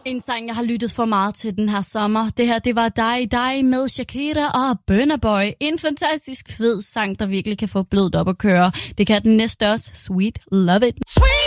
En sang, jeg har lyttet for meget til den her sommer. Det her, det var dig med Shakira og Burna Boy. En fantastisk fed sang, der virkelig kan få blodet op at køre. Det kan den næste også. Sweet Love It. Sweet